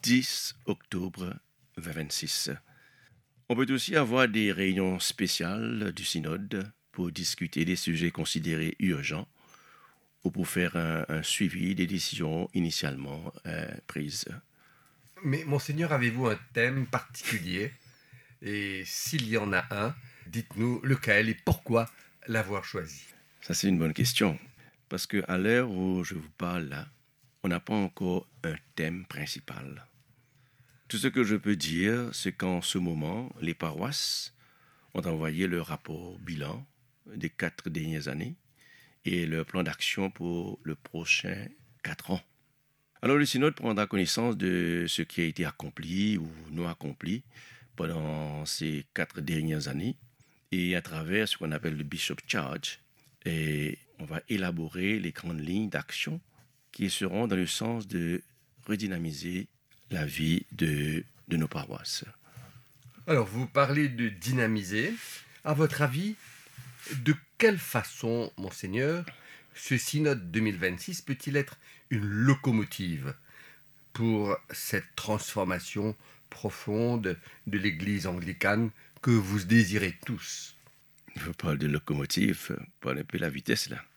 10 octobre 2026. On peut aussi avoir des réunions spéciales du synode pour discuter des sujets considérés urgents ou pour faire un suivi des décisions initialement prises. Mais monseigneur, avez-vous un thème particulier? Et s'il y en a un, dites-nous lequel et pourquoi l'avoir choisi. Ça, c'est une bonne question. Parce qu'à l'heure où je vous parle là, on n'a pas encore un thème principal. Tout ce que je peux dire, c'est qu'en ce moment, les paroisses ont envoyé leur rapport bilan des 4 dernières années et leur plan d'action pour le prochain 4 ans. Alors le synode prendra connaissance de ce qui a été accompli ou non accompli pendant ces 4 dernières années et à travers ce qu'on appelle le Bishop Charge, et on va élaborer les grandes lignes d'action qui seront dans le sens de redynamiser la vie de nos paroisses. Alors, vous parlez de dynamiser. À votre avis, de quelle façon, monseigneur, ce synode 2026 peut-il être une locomotive pour cette transformation profonde de l'Église anglicane que vous désirez tous? Je parle de locomotive, parle un peu la vitesse là.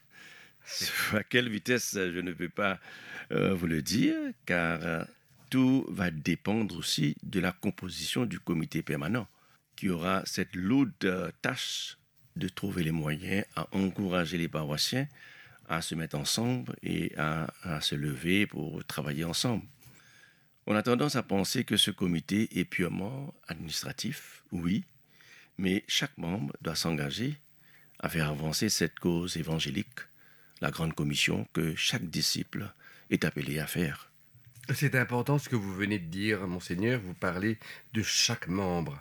À quelle vitesse, je ne peux pas vous le dire, car tout va dépendre aussi de la composition du comité permanent, qui aura cette lourde tâche de trouver les moyens à encourager les paroissiens à se mettre ensemble et à se lever pour travailler ensemble. On a tendance à penser que ce comité est purement administratif, oui, mais chaque membre doit s'engager à faire avancer cette cause évangélique, la grande commission que chaque disciple est appelé à faire. C'est important ce que vous venez de dire, monseigneur. Vous parlez de chaque membre,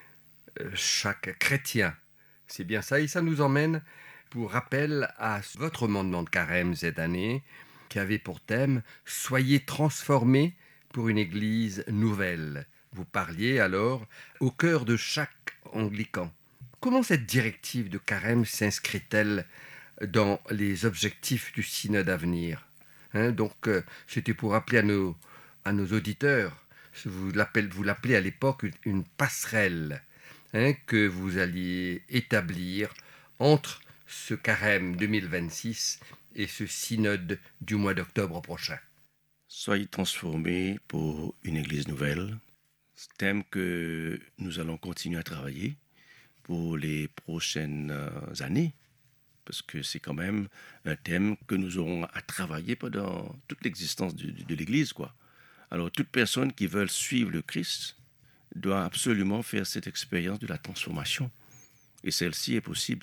chaque chrétien. C'est bien ça. Et ça nous emmène, pour rappel, à votre mandement de carême cette année, qui avait pour thème « Soyez transformés pour une Église nouvelle ». Vous parliez alors au cœur de chaque anglican. Comment cette directive de carême s'inscrit-elle dans les objectifs du synode à venir? Donc, c'était pour rappeler à nos auditeurs, vous l'appelez à l'époque une passerelle que vous alliez établir entre ce carême 2026 et ce synode du mois d'octobre prochain. Soyez transformés pour une Église nouvelle, thème que nous allons continuer à travailler pour les prochaines années, parce que c'est quand même un thème que nous aurons à travailler pendant toute l'existence de l'Église, quoi. Alors, toute personne qui veut suivre le Christ doit absolument faire cette expérience de la transformation. Et celle-ci est possible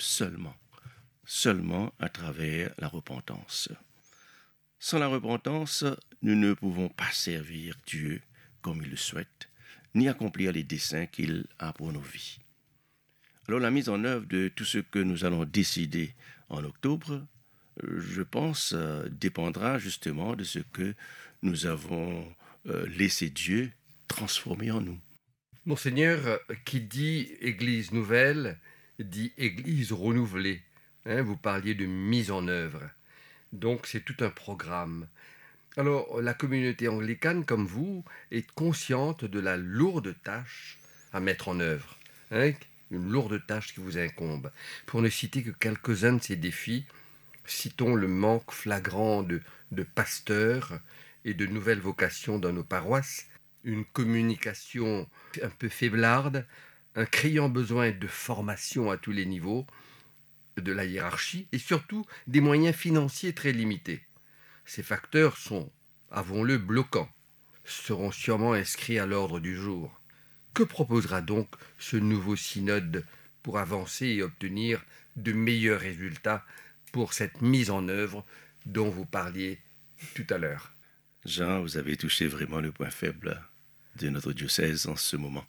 seulement à travers la repentance. Sans la repentance, nous ne pouvons pas servir Dieu comme il le souhaite, ni accomplir les desseins qu'il a pour nos vies. Alors la mise en œuvre de tout ce que nous allons décider en octobre, je pense, dépendra justement de ce que nous avons laissé Dieu transformer en nous. Monseigneur, qui dit Église nouvelle, dit Église renouvelée. Vous parliez de mise en œuvre. Donc c'est tout un programme. Alors la communauté anglicane, comme vous, est consciente de la lourde tâche à mettre en œuvre. Une lourde tâche qui vous incombe. Pour ne citer que quelques-uns de ces défis, citons le manque flagrant de pasteurs et de nouvelles vocations dans nos paroisses, une communication un peu faiblarde, un criant besoin de formation à tous les niveaux de la hiérarchie et surtout des moyens financiers très limités. Ces facteurs sont, avouons-le, bloquants, seront sûrement inscrits à l'ordre du jour. Que proposera donc ce nouveau synode pour avancer et obtenir de meilleurs résultats pour cette mise en œuvre dont vous parliez tout à l'heure? Jean, vous avez touché vraiment le point faible de notre diocèse en ce moment.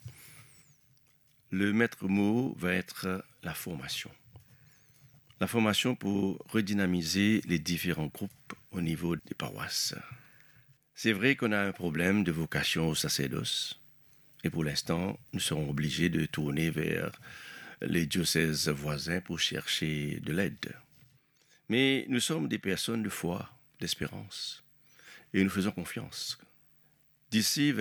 Le maître mot va être la formation. La formation pour redynamiser les différents groupes au niveau des paroisses. C'est vrai qu'on a un problème de vocation au sacerdoce. Et pour l'instant, nous serons obligés de tourner vers les diocèses voisins pour chercher de l'aide. Mais nous sommes des personnes de foi, d'espérance, et nous faisons confiance. D'ici